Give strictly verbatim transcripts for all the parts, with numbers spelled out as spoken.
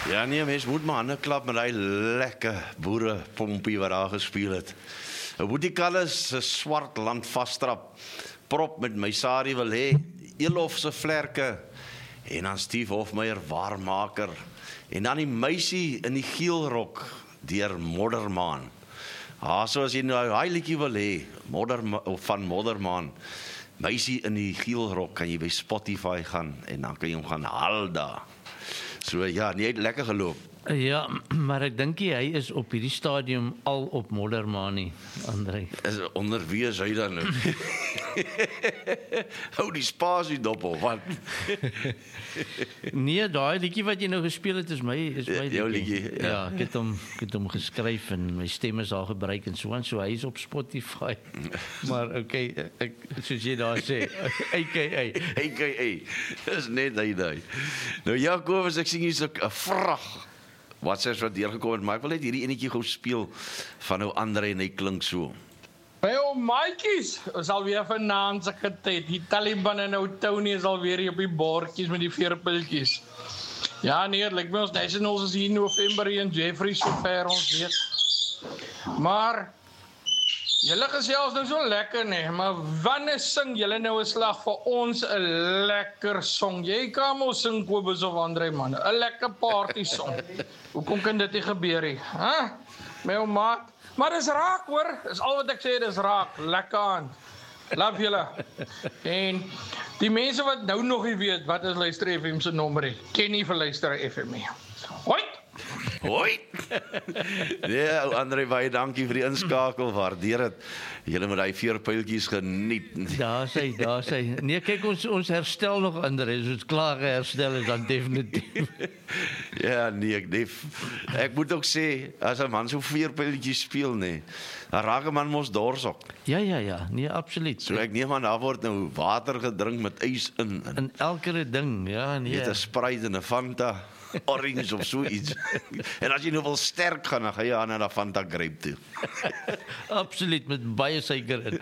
Ja nee, mens moet maar hande klap met die lekker boere pompie wat daar gespeel het. Een boetiekalles, een swart land vasttrap, prop met my Sari wil hê, Elofse vlerke, en dan Steve Hofmeyer waarmaker, en dan die meisie in die geelrok, deur Moddermaan. Ah, so as jy nou hy liedjie wil hê, Modder, van Moddermaan, meisie in die geelrok, kan jy by Spotify gaan, en dan kan jy hom gaan haal daar. So ja, nie het lekker geloop. Ja, maar ek dink hy is op hierdie stadium al op Moddermaan nie, André. Is onder wie is hy dan nou? Hou die spasie dop op, wat? Nee, daai liedjie wat jy nou gespeel het is my is my Jou liedjie, ja. Ja, ek het hom ek het hom geskryf en my stem is daar gebruik en so en so hy is op Spotify. Maar okay, ek soos jy daar sê, A K A, A K A. Dis net hy daai. Nou ja, Kobus, ek sien hier so 'n vrag. Wat sê wat deurgekom het, maar ek wil net hierdie enetjie gou speel van nou Andre en hy klink so. Hey, ou maatjies, is alweer vanaand se getyd. Die Taliban en ou Tony is alweer hier op die bordjies met die veerpiltjies. Ja nee, lyk my ons Nationals is hier in November hier in Jeffrey so ver ons weet. Maar julle gesels nou so lekker nee, maar wanneer sing julle nou 'n slag vir ons 'n lekker song? Jy kan mos sing Kobus of Andre man, 'n lekker party song. Hoekom kan dit nie gebeur nie? Hæ? My ou maat. Maar dis raak hoor, dis al wat ek sê, dis raak, lekker aan. Love julle. En die mense wat nou nog nie weet wat is Luister F M se nommer, ken nie vir Luister F M nie. Hoi. Hoi. Ja, Andre, baie dankie vir die inskakel, waardeer dit. Julle moet daai veerpyltjies geniet. daar sê, daar sê. Nee, kyk ons ons herstel nog André, as ons klaar herstel is dan definitief. Ja, nee, ek nee, ek moet ook sê, as 'n man so veerpyltjies speel nee, dan raak 'n man mos dors ook. Ja, ja, ja, nee, absoluut. So ek neem aan daar word nou water gedrink met ys in. in. In elke ding, ja, nee. Net 'n Sprite en 'n Fanta, orange of so iets. En as jy nou wil sterk gaan, dan gaan jy aan na 'n Fanta grape toe. Absoluut, met baie suiker in.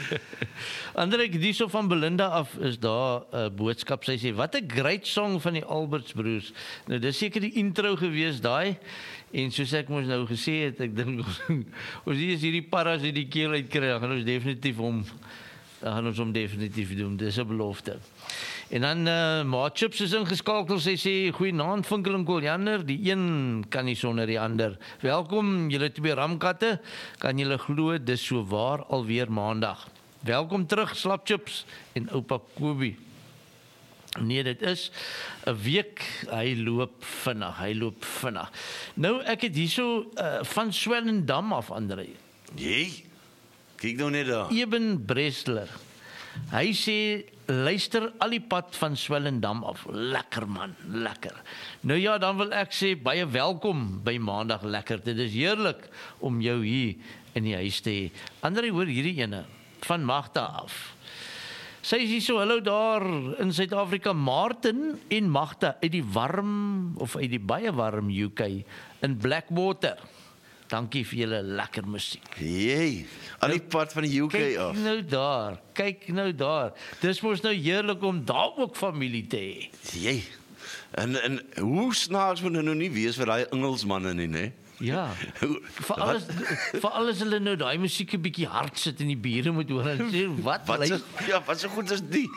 André, die so van Belinda af is daar 'n uh, boodskap. Sy sê, wat 'n great song van die Alberts Broers. Nou, dis seker die intro gewees daai. En soos ek mos nou gesê het, ek dink ons ons is hierdie paras uit die keel uitkry, dan gaan ons definitief hom dan gaan ons hom definitief doen. Dis 'n belofte. En dan uh, Ma Chips is ingeskakel, sy sê, goeienaand Vinkel en Koljander, die een kan nie sonder die ander. Welkom julle twee ramkatte, kan julle glo, dis so waar alweer maandag. Welkom terug Slap Chips en oupa Kobie. Nee, dit is 'n week, hy loop vinnig, hy loop vinnig. Nou, ek het hierso uh, van Swellendam af, André. Jee, kyk nou net daar. Eben Bresler. Hy sê, luister al die pad van Swellendam af. Lekker man, lekker. Nou ja, dan wil ek sê, baie welkom by Maandag Lekker. Dit is heerlik om jou hier in die huis te hê. André, hoor hierdie ene, van Magda af. Sy is hier so, hallo daar in Suid-Afrika, Martin en Magda uit die warm, of uit die baie warm U K in Blackwater. Dankie vir julle lekker musiek. Jee, al die pad van die U K Kyk af. nou daar, kyk nou daar. Dis mos nou heerlik om daar ook familie te hê. Jee, en, en hoe snaaks moet dit nou nie wees vir daai Engelsmanne nie, né? Ja. Vir alles vir alles hulle nou daai musiek 'n bietjie hard sit en die bure moet hoor en sê wat Wat lyk is, ja, wat so goed is die?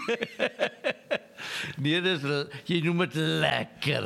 Nee, dis jy noem dit lekker.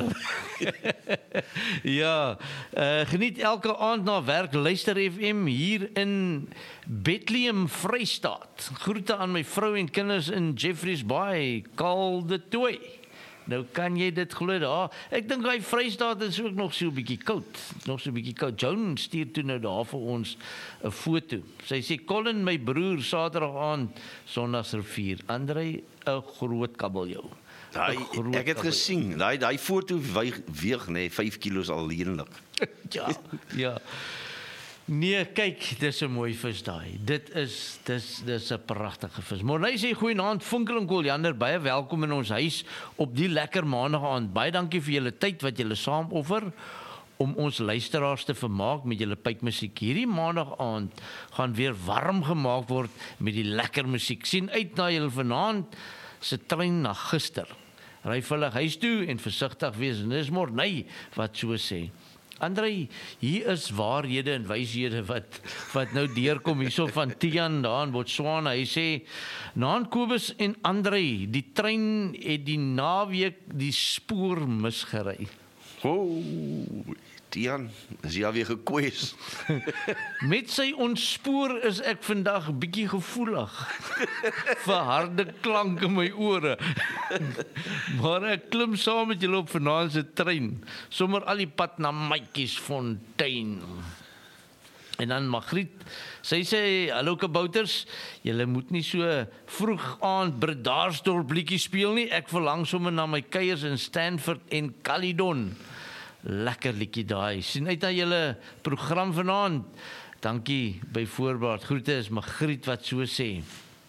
Ja, uh, geniet elke aand na werk Luister F M hier in Bethlehem, Vrystaat. Groete aan my vrou en kinders in Jeffreys Bay, Kaal de Tooi. Nou kan jy dit glo daar. Ek dink hy Vrystaat is ook nog so 'n bietjie koud. Nog so 'n bietjie koud. Joan stuur toe nou daar vir ons 'n foto. Sy sê Colin, my broer, Saterdag aand Sondagsrivier. André, 'n groot kabeljou. Daai ek het gesien, daai daai foto weeg weeg nê vyf kilos alleenlik. Ja, ja. Nee, kyk, dis 'n mooi vis daai. Dit is dis dis 'n pragtige vis. Morney sê goeienaand Vinkel en Koljander, baie welkom in ons huis op die lekker maandag aand. Baie dankie vir julle tyd wat julle saam offer om ons luisteraars te vermaak met julle pypmusiek. Hierdie maandag aand gaan weer warm gemaak word met die lekker musiek. Sien uit na julle vanaand se trein na gister. ry vullig huis toe en versigtig wees, en dis Morney wat so sê. André, hier is waarhede en wyshede wat, wat nou deurkom hierso van Tian daar in Botswana. Hy sê, Naan Kobus en André, die trein het die naweek die spoor misgery. O, Tian, is jy alweer gekwes? Met sy ontspoor is ek vandag bietjie gevoelig vir harde klank in my ore. Maar ek klim saam met julle op vanaand se trein, sommer al die pad na Maatjiesfontein. En dan Magriet, sy sê, hallo kabouters, julle moet nie so vroeg aand Bredasdorp liedjie speel nie, ek verlang sommer na my kuiers in Stanford en Caledon. Lekker liedjie daai. Sien uit na julle program vanaand. Dankie by voorbaat. Groete is Magriet wat so sê.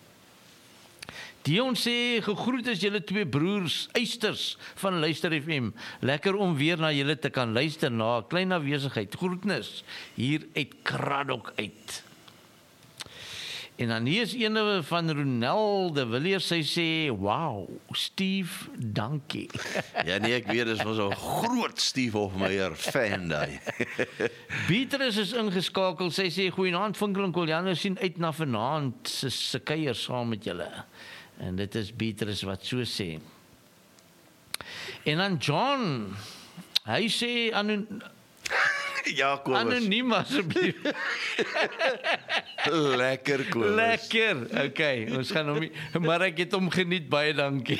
Dion sê, gegroet is julle twee broers, eisters van Luister F M. Lekker om weer na julle te kan luister na 'n klein afwesigheid. Groetnis hier uit Kraddock uit. En dan hier is ene van Ronel de Villiers, sy sê, wow, Steve, dankie. Ja nee, ek weet, dis was 'n groot Steve Hofmeyer fan daai. Beatrice is ingeskakel, sy sê, goeienaand Vinkel en Koljander, sien uit na vanaand se se kuier saam met julle. En dit is Beatrice wat so sê. En dan John, hy sê, anon Ja, Kobus. anoniem asseblief. Lekker, Kobus. Lekker, okay, ons gaan hom nie, maar ek het hom geniet, baie dankie.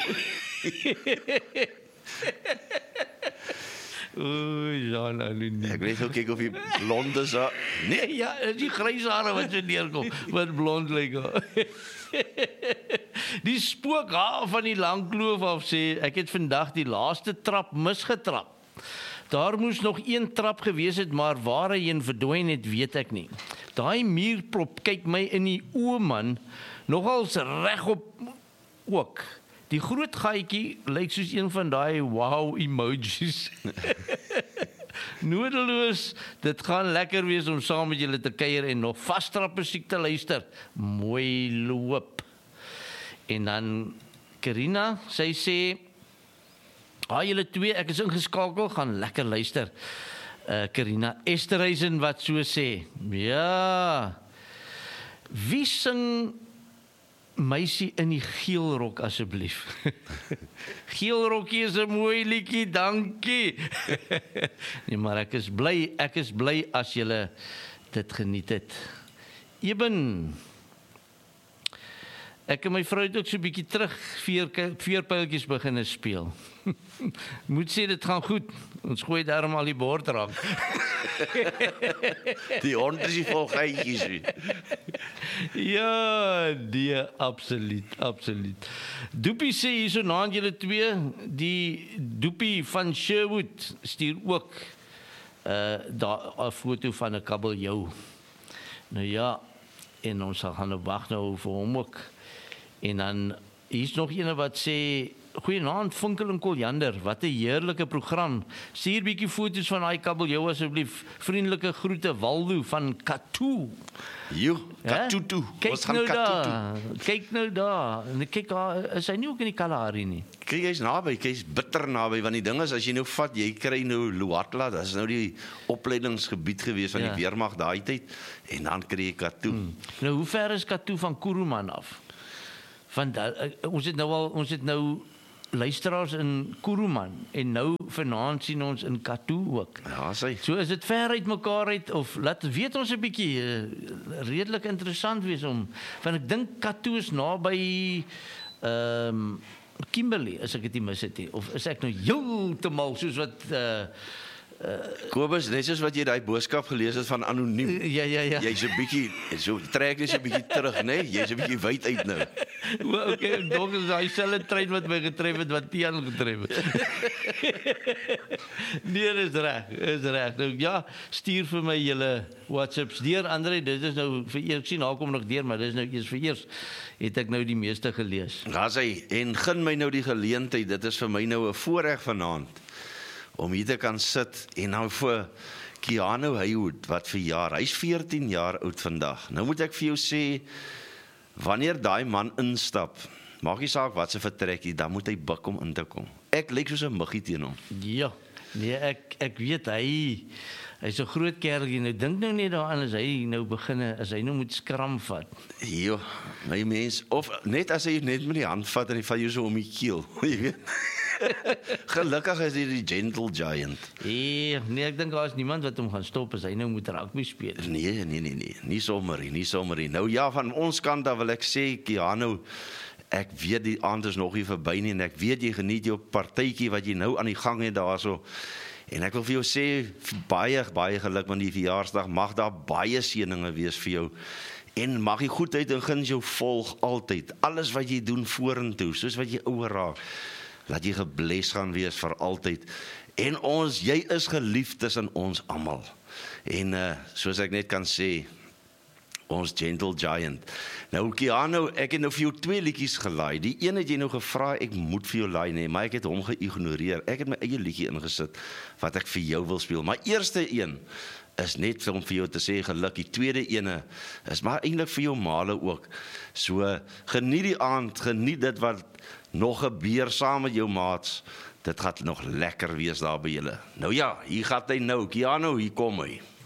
Oei, Jan, anoniem. Ek weet ook kyk of jy blond is. Daar. Nee, Ja, die grys hare wat so neerkom, wat blond lyk. Die spook haar van die lang kloof af sê, ek het vandag die laaste trap misgetrap. Daar moes nog een trap gewees het, maar waar hy een verdwyn het, weet ek nie. Daai muurprop kyk my in die oë man, nogals regop ook. Die groot gaatjie lyk soos een van daai wow emojis. Nodeloos, dit gaan lekker wees om saam met julle te kuier en nog vastrap musiek te luister. Mooi loop. En dan Karina, sy sê, ah, julle twee, ek is ingeskakel, gaan lekker luister. Uh, Karina Esterhuizen wat so sê, ja, wie sing Meisie in die geelrok asseblief? Geelrokkie is 'n mooi liedjie, dankie. Nee, maar ek is bly, ek is bly as julle dit geniet het. Eben, ek en my vrou het ook so 'n bietjie terug veer, veerpyltjies begin speel. Moet sê dit gaan goed. Ons gooi daarom al die bord raak. die hond is die vol geitjies. Ja, nee, absoluut, absoluut. Doopie sê hierso naand julle twee, die Doopie van Sherwood stuur ook uh, daar 'n foto van 'n kabeljou. Nou ja, en ons sal gaan wag nou vir hom ook. En dan hier's nog ene wat sê, goeienaand Vinkel en Koljander, wat 'n heerlike program. Stuur bietjie foto's van daai kabeljou asseblief. Vriendelike groete Waldo van Katoo. Jo, Katutu. Kyk nou daar. Kyk nou daar. En kyk, is hy nie ook in die Kalahari nie? Kyk, jy's naby, jy's bitter naby, want die ding is, as jy nou vat, jy kry nou Luatla, dit is nou die opleidingsgebied gewees van Ja. die weermag daai tyd, en dan kry jy Katoo. Hmm. Nou, hoe ver is Katoo van Kuruman af? Want uh, ons het nou al, ons het nou luisteraars in Kuruman, en nou vanaand sien ons in Katoo ook. Ja, sê. So is dit ver uit mekaar uit, of laat weet ons 'n bietjie, uh, redelik interessant wees om, want ek dink Katoo is naby ehm um, Kimberley, as ek dit nie mis het nie, of is ek nou heeltemal soos wat uh, Kobus, net soos wat jy daai boodskap gelees het van anoniem. ja ja ja. Jy's 'n bietjie, so trek jy 'n bietjie terug, né? Nee? Jy's 'n bietjie wyd uit nou. Well, okay, dog is daai selfe trein wat my getref het wat Tian getref het. Nee, dis reg, is reg. Nou ja, stuur vir my julle WhatsApps deur Andre, dit is nou vir eers, ek sien daar kom nog deur, maar dis nou eers vir eers het ek nou die meeste gelees. Gaan sy en gun my nou die geleentheid. Dit is vir my nou 'n voorreg vanaand om hier te kan sit en nou vir Keanu Haywood wat verjaar. Hy's veertien jaar oud vandag. Nou moet ek vir jou sê, wanneer daai man instap, maak nie saak wat se vertrek hy, dan moet hy buk om in te kom. ek lyk soos 'n muggie teen hom. Ja, nee, ek ek weet hy hy's 'n groot kerel. Nou dink nou net daaraan as hy nou beginne, as hy nou moet skram vat. Jo, my mens, of net as hy net met die hand vat en hy vat jou so om die keel, jy weet. Gelukkig is hy die gentle giant. Nee, nee, ek dink daar is niemand wat hom gaan stop as hy nou moet rugby speel. Nee, nee, nee, nee, nie sommer nie, nie sommer nie. Nou ja, van ons kant dan wil ek sê, Keanu, ek weet die aand is nog nie verby nie en ek weet jy geniet jou partytjie wat jy nou aan die gang het daarso. En ek wil vir jou sê, baie, baie geluk met die verjaarsdag, mag daar baie seëninge wees vir jou. En mag die goedheid en guns jou volg altyd. Alles wat jy doen vorentoe, soos wat jy ouer raak, laat jy gebless gaan wees vir altyd. En ons, jy is geliefd tussen ons almal. En uh, soos ek net kan sê, ons gentle giant. Nou Keanu, ek het nou vir jou twee liedjies gelaai. Die een het jy nou gevra, ek moet vir jou laai, nee, maar ek het hom geïgnoreer. Ek het my eie liedjie ingesit wat ek vir jou wil speel. Maar eerste een is net om vir jou te sê geluk. Die tweede ene is maar eintlik vir jou male ook. So geniet die aand, geniet dit wat nog gebeur saam met jou maats. Dit gaan nog lekker wees daar by julle. Nou ja, hier gaan hy nou. Keanu, hier kom hy.